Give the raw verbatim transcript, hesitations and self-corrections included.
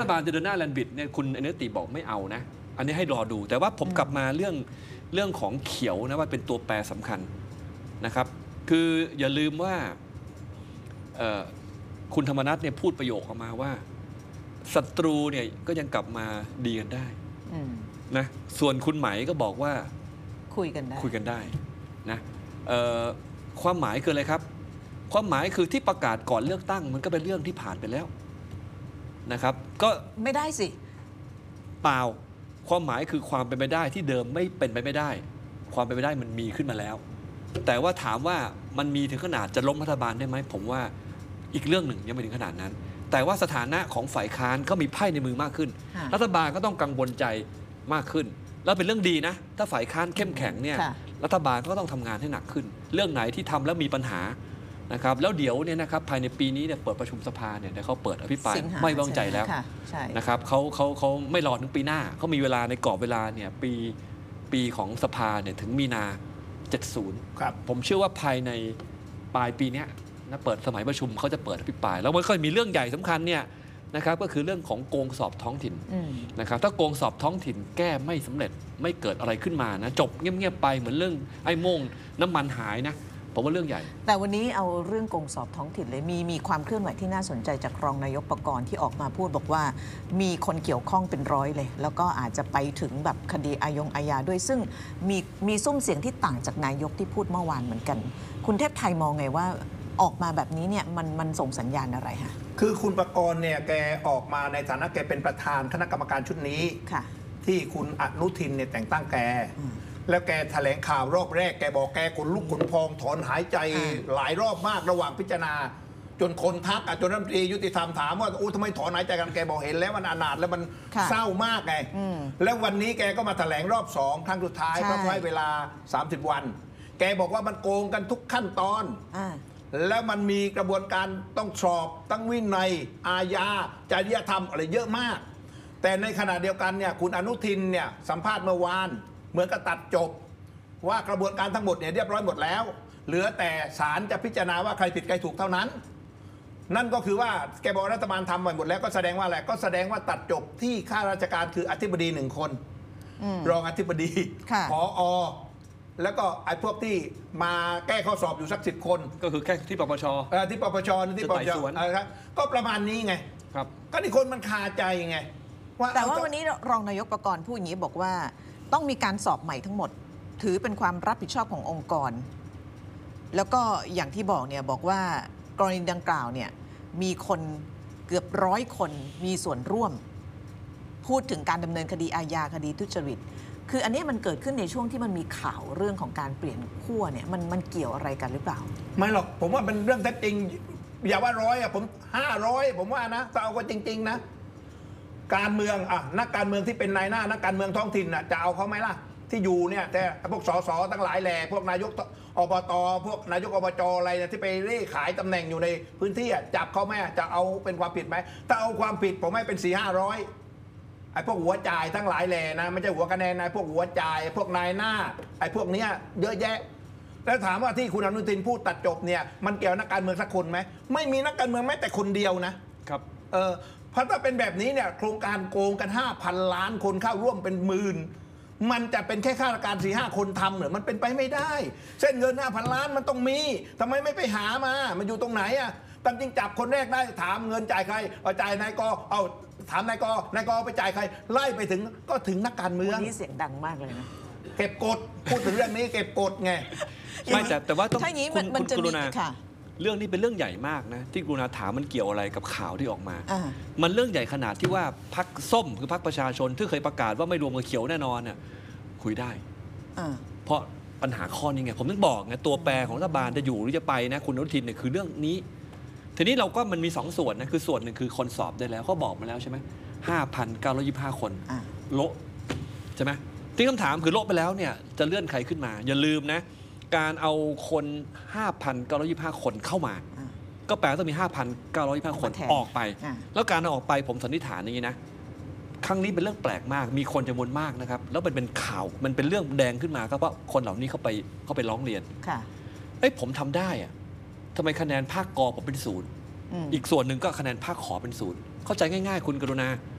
บาลจะเดินหน้าแลนด์บิดเนี่ยคุณอนุติบอกไม่เอานะอันนี้ให้รอดูแต่ว่าผมกลับมาเรื่องเรื่องของเขียวนะว่าเป็นตัวแปรสำคัญนะครับคืออย่าลืมว่าคุณธรรมนัสเนี่ยพูดประโยคออกมาว่าศัตรูเนี่ยก็ยังกลับมาดีกันได้นะส่วนคุณไหมก็บอกว่าคุยกันได้คุยกันได้นะความหมายคืออะไรครับความหมายคือที่ประกาศก่อนเลือกตั้งมันก็เป็นเรื่องที่ผ่านไปแล้วนะครับก็ไม่ได้สิเปล่าความหมายคือความเป็นไปได้ที่เดิมไม่เป็นไปไม่ได้ความเป็นไปได้มันมีขึ้นมาแล้วแต่ว่าถามว่ามันมีถึงขนาดจะล้มรัฐบาลได้ไหมผมว่าอีกเรื่องหนึ่งยังไม่ถึงขนาดนั้นแต่ว่าสถานะของฝ่ายค้านก็มีไพ่ในมือมากขึ้นรัฐบาลก็ต้องกังวลใจมากขึ้นแล้วเป็นเรื่องดีนะถ้าฝ่ายค้านเข้มแข็งเนี่ยรัฐบาลก็ต้องทำงานให้หนักขึ้นเรื่องไหนที่ทำแล้วมีปัญหานะครับแล้วเดี๋ยวเนี่ยนะครับภายในปีนี้เนี่ยเปิดประชุมสภาเนี่ยเขาเปิดอภิปรายไม่ไว้วางใจแล้วนะครับเขาเขาเขาไม่รอถึงปีหน้าเขามีเวลาในกรอบเวลาเนี่ยปีปีของสภาเนี่ยถึงมีนาเจ็ดสิบครับผมเชื่อว่าภายในปลายปีนี้นะเปิดสมัยประชุมเขาจะเปิดอภิปรายแล้วมันก็มีเรื่องใหญ่สำคัญเนี่ยนะครับก็คือเรื่องของโกงสอบท้องถิ่นนะครับถ้าโกงสอบท้องถิ่นแก้ไม่สำเร็จไม่เกิดอะไรขึ้นมานะจบเงียบๆไปเหมือนเรื่องไอ้โม่งน้ำมันหายนะผมว่าเรื่องใหญ่แต่วันนี้เอาเรื่องโกงสอบท้องถิ่นเลยมีมีความเคลื่อนไหวที่น่าสนใจจากรองนายกปกรณ์ที่ออกมาพูดบอกว่ามีคนเกี่ยวข้องเป็นร้อยเลยแล้วก็อาจจะไปถึงแบบคดีอายงอาญาด้วยซึ่งมีมีซุ้มเสียงที่ต่างจากนายกที่พูดเมื่อวานเหมือนกันคุณเทพไทยมองไงว่าออกมาแบบนี้เนี่ยมันมันส่งสัญญาณอะไรคะคือคุณปกรณ์เนี่ยแกออกมาในฐานะแกเป็นประธานคณะกรรมการชุดนี้ที่คุณอนุทินเนี่ยแต่งตั้งแกแล้วแกแถลงข่าวรอบแรกแกบอกแกขนลุกขนพองถอนหายใจหลายรอบมากระหว่างพิจารณาจนคนทักจนรัฐมนตรียุติธรรมถามว่าโอ้ทำไมถอนหายใจกันแกบอกเห็นแล้วมันอนาถแล้วมันเศร้ามากไงแล้ววันนี้แกก็มาแถลงรอบสองครั้งสุดท้ายเพราะให้เวลาสามสิบวันแกบอกว่ามันโกงกันทุกขั้นตอนแล้วมันมีกระบวนการต้องสอบตั้งวินัยอาญาจริยธรรมอะไรเยอะมากแต่ในขณะเดียวกันเนี่ยคุณอนุทินเนี่ยสัมภาษณ์เมื่อวานเหมือนกับตัดจบว่ากระบวนการทั้งหมดเนี่ยเรียบร้อยหมดแล้วเหลือแต่ศาลจะพิจารณาว่าใครผิดใครถูกเท่านั้นนั่นก็คือว่าแกบอกรัฐบาลทำไปหมดแล้วก็แสดงว่าอะไรก็แสดงว่าตัดจบที่ข้าราชการคืออธิบดีหนึ่งคนรองอธิบดีผอ.แล้วก็ไอ้พวกที่มาแก้ข้อสอบอยู่สักสิบคนก็คือแค่ที่ปปชที่ปปชที่ปปชครับก็ประมาณนี้ไงครับก็นี่คนมันคาใจไงว่าแต่ว่าวันนี้รองนายกปกรณ์พูดอย่างนี้บอกว่าต้องมีการสอบใหม่ทั้งหมดถือเป็นความรับผิดชอบขององค์กรแล้วก็อย่างที่บอกเนี่ยบอกว่ากรณีดังกล่าวเนี่ยมีคนเกือบร้อยคนมีส่วนร่วมพูดถึงการดำเนินคดีอาญาคดีทุจริตคืออันนี้มันเกิดขึ้นในช่วงที่มันมีข่าวเรื่องของการเปลี่ยนขั้วเนี่ยมันมันเกี่ยวอะไรกันหรือเปล่าไม่หรอกผมว่าเป็นเรื่องแท้จริงอย่าว่าร้อยอะผมห้าร้อยผมว่านะถ้าเอาก็จริงๆนะการเมืองอ่ะนักการเมืองที่เป็นนายหน้านักการเมืองท้องถิ่นอ่ะจะเอาเขาไหมล่ะที่อยู่เนี่ยแต่พวกสสทั้งหลายแหล่พวกนายกอบตพวกนายกอบจอะไรเนี่ยที่ไปเร่ขายตำแหน่งอยู่ในพื้นที่อ่ะจับเขาไหมจะเอาเป็นความผิดไหมถ้าเอาความผิดผมให้เป็นสี่ห้าร้อยไอ้พวกหัวจ่ายทั้งหลายแหล่นะไม่ใช่หัวคะแนนนายพวกหัวจ่ายพวกนายหน้าไอ้พวกเนี้ยเยอะแยะแล้วถามว่าที่คุณอนุทินพูดตัดจบเนี่ยมันเกี่ยวนักการเมืองสักคนไหมไม่มีนักการเมืองแม้แต่คนเดียวนะครับเออเพราะถ้าเป็นแบบนี้เนี่ยโครงการโกงกันห้าพันล้านคนเข้าร่วมเป็นหมื่นมันจะเป็นแค่ข้าราชการสี่ห้าคนทำเหรอมันเป็นไปไม่ได้เส้นเงินห้าพันล้านมันต้องมีทำไมไม่ไปหามามันอยู่ตรงไหนอ่ะตามจริงจับคนแรกได้ถามเงินจ่ายใครเอาจ่ายนายกเอาถามนายกนายกไปจ่ายใครไล่ไปถึงก็ถึงนักการเมืองนี่เสียงดังมากเลยนะเก็บกดพูดถึงเรื่องนี้เก็บกดไงไม่แต่แต่ว่าต้องคุณคุณกรุณาเรื่องนี้เป็นเรื่องใหญ่มากนะที่กรุณาถามมันเกี่ยวอะไรกับข่าวที่ออกมามันเรื่องใหญ่ขนาดที่ว่าพรรคส้มคือพรรคประชาชนที่เคยประกาศว่าไม่รวมกับเขียวแน่นอนเนี่ยคุยได้เพราะปัญหาข้อนี้ไงผมต้องบอกไงตัวแปรของรัฐบาลจะอยู่หรือจะไปนะคุณอนุทินเนี่ยคือเรื่องนี้ทีนี้เราก็มันมีสองส่วนนะคือส่วนหนึ่งคือคนสอบได้แล้วเขาบอกมาแล้วใช่ไหมห้าพันเก้าร้อยยี่สิบห้าคนโละใช่ไหมที่คำถามคือโละไปแล้วเนี่ยจะเลื่อนใครขึ้นมาอย่าลืมนะการเอาคน ห้าพันเก้าร้อยยี่สิบห้า คนเข้ามาก็แปลว่าต้องมี ห้าพันเก้าร้อยยี่สิบห้า คนออกไปแล้วการเอาออกไปผมสันนิษฐานอย่างนี้นะครั้งนี้เป็นเรื่องแปลกมากมีคนจำนวนมากนะครับแล้วมันเป็นข่าวมันเป็นเรื่องแดงขึ้นมาก็เพราะคนเหล่านี้เขาไปเขาไปร้องเรียนเอ้ยผมทำได้อะทำไมคะแนนภาคกอผมเป็นศูนย์อีกส่วนหนึ่งก็คะแนนภาคขอเป็นศูนย์เข้าใจง่ายๆคุณกรุณา